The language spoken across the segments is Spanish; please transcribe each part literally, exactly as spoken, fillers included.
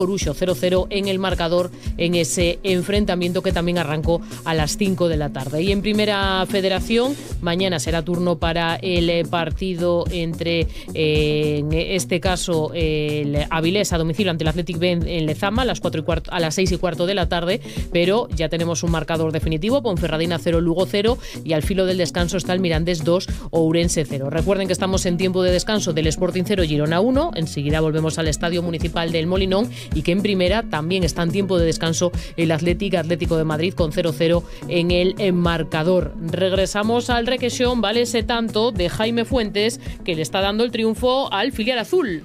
Corucho cero cero en el marcador en ese enfrentamiento que también arrancó a las cinco de la tarde. Y en Primera Federación, mañana será turno para el partido entre, eh, en este caso, el Avilés a domicilio ante el Athletic B en Lezama a las, cuatro y cuarto, a las seis y cuarto de la tarde, pero ya tenemos un marcador definitivo: Ponferradina cero, Lugo cero, y al filo del descanso está el Mirandés dos, Ourense cero. Recuerden que estamos en tiempo de descanso del Sporting cero, Girona uno, enseguida volvemos al Estadio Municipal del Molinón, y que en Primera también está en tiempo de descanso el Athletic Atlético de Madrid con cero cero en el marcador. Regresamos al requesión, vale ese tanto de Jaime Fuentes que le está dando el triunfo al filial azul.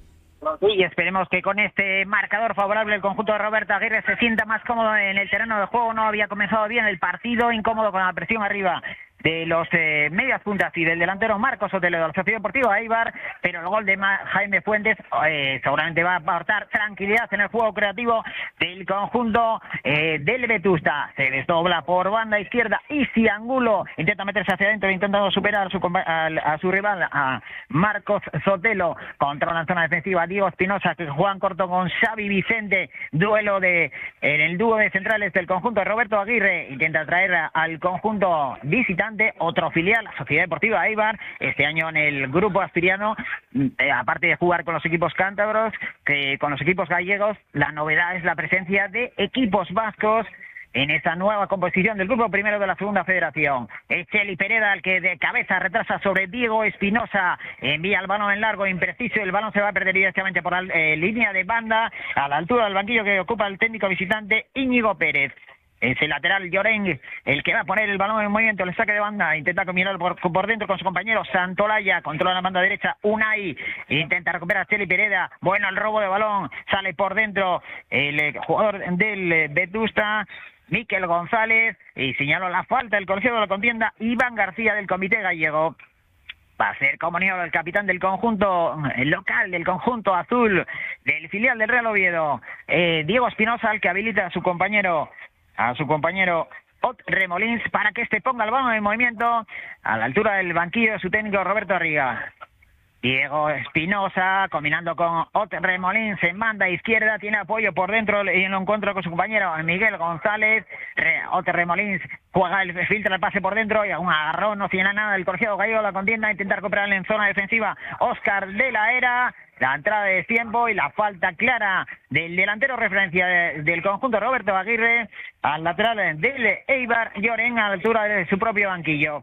Y esperemos que con este marcador favorable el conjunto de Roberto Aguirre se sienta más cómodo en el terreno de juego. No había comenzado bien el partido, incómodo con la presión arriba de los eh, medias puntas y del delantero Marcos Sotelo de la Sociedad Deportiva Eibar, pero el gol de Ma- Jaime Fuentes eh, seguramente va a aportar tranquilidad en el juego creativo del conjunto eh, del Vetusta. Se desdobla por banda izquierda y Ciangulo intenta meterse hacia adentro, intentando superar a su, a, a su rival, a Marcos Sotelo. Controla la zona defensiva Diego Espinosa, que juegan corto con Xavi Vicente, duelo de en el dúo de centrales del conjunto de Roberto Aguirre. Intenta traer al conjunto visitante otro filial, la Sociedad Deportiva Eibar, este año en el grupo asturiano, eh, aparte de jugar con los equipos cántabros, que con los equipos gallegos, la novedad es la presencia de equipos vascos en esta nueva composición del grupo primero de la Segunda Federación. Es Cheli Pereda el que de cabeza retrasa sobre Diego Espinosa, envía el balón en largo, impreciso, el balón se va a perder directamente por la eh, línea de banda, a la altura del banquillo que ocupa el técnico visitante Íñigo Pérez. Es el lateral Llorén el que va a poner el balón en movimiento, el saque de banda, intenta combinar por, por dentro con su compañero Santolaya, controla la banda derecha, Unai, intenta recuperar a Cheli Pereda, bueno el robo de balón, sale por dentro el eh, jugador del eh, Vetusta, Miquel González, y señaló la falta del colegiado de la contienda, Iván García del Comité Gallego. Va a ser comunicado el capitán del conjunto el local, del conjunto azul, del filial del Real Oviedo, eh, Diego Espinosa, al que habilita a su compañero a su compañero Ot Remolins para que este ponga el balón en movimiento a la altura del banquillo de su técnico Roberto Arriga. Diego Espinosa combinando con Ot Remolins en banda izquierda, tiene apoyo por dentro y lo encuentra con su compañero Miguel González. Re, Ot Remolins juega el filtra el pase por dentro y un agarrón, no tiene nada del colegiado gallego, la contienda, intenta recuperar en zona defensiva Óscar de la Era. La entrada de tiempo y la falta clara del delantero referencia de, del conjunto Roberto Aguirre al lateral del Eibar, Llorén, a la altura de su propio banquillo.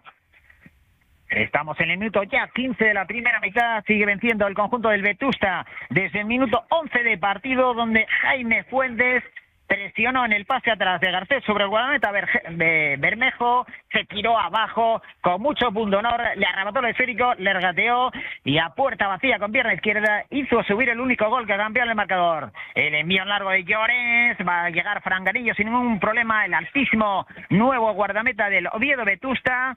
Estamos en el minuto ya quince de la primera mitad, sigue venciendo el conjunto del Vetusta desde el minuto once de partido, donde Jaime Fuentes presionó en el pase atrás de Garcés sobre el guardameta Bermejo, se tiró abajo con mucho pundonor, le arrebató el esférico, le regateó y a puerta vacía con pierna izquierda hizo subir el único gol que cambió el marcador. El envío en largo de Llorens, va a llegar Franganillo sin ningún problema, el altísimo nuevo guardameta del Oviedo Vetusta.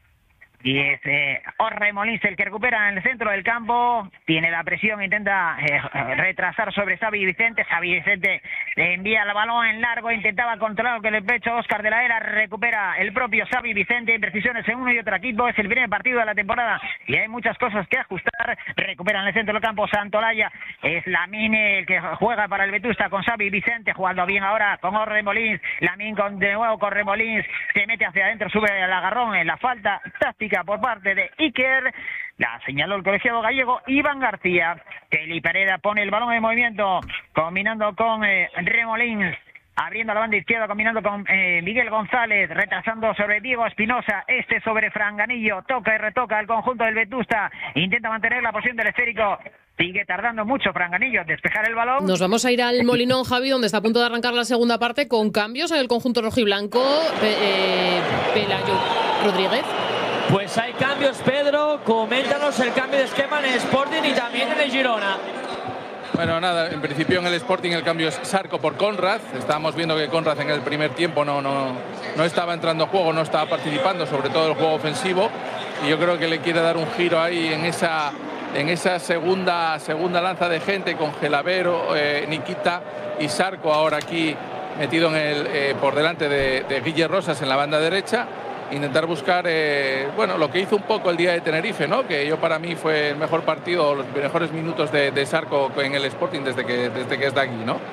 Y es eh, Orre Molins el que recupera en el centro del campo, tiene la presión, intenta eh, retrasar sobre Xavi Vicente, Xavi Vicente le envía el balón en largo, intentaba controlar con el pecho Óscar de la Era, recupera el propio Xavi Vicente, imprecisiones en uno y otro equipo, es el primer partido de la temporada y hay muchas cosas que ajustar, recupera en el centro del campo Santolaya, es Lamine el que juega para el Vetusta con Xavi Vicente, jugando bien ahora con Orre Molins, Lamine con, de nuevo con Remolins, se mete hacia adentro, sube el agarrón en la falta táctica por parte de Iker, la señaló el colegiado gallego Iván García. Cheli Pereda pone el balón en movimiento, combinando con eh, Remolins, abriendo la banda izquierda, combinando con eh, Miguel González, retrasando sobre Diego Espinosa, este sobre Franganillo, toca y retoca el conjunto del Vetusta, intenta mantener la posición del esférico. Sigue tardando mucho Franganillo en despejar el balón. Nos vamos a ir al Molinón, Javi, donde está a punto de arrancar la segunda parte con cambios en el conjunto rojiblanco. Pe eh, Pelayo Rodríguez. Pues hay cambios, Pedro. Coméntanos el cambio de esquema en el Sporting y también en el Girona. Bueno, nada, en principio en el Sporting el cambio es Sarco por Conrad. Estábamos viendo que Conrad en el primer tiempo no, no, no estaba entrando a juego, no estaba participando, sobre todo el juego ofensivo. Y yo creo que le quiere dar un giro ahí en esa, en esa segunda, segunda lanza de gente con Gelavero, eh, Nikita y Sarco ahora aquí metido en el, eh, por delante de, de Guille Rosas en la banda derecha. Intentar buscar, eh, bueno, lo que hizo un poco el día de Tenerife, ¿no? Que yo para mí fue el mejor partido, los mejores minutos de, de Sarco en el Sporting desde que, desde que está aquí, ¿no?